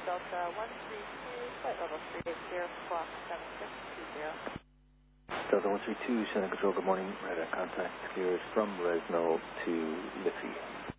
Delta 132, flight level 380, squawk 7620. Delta 132, Center Control, good morning. Radar contact secured from Resno to Liffey.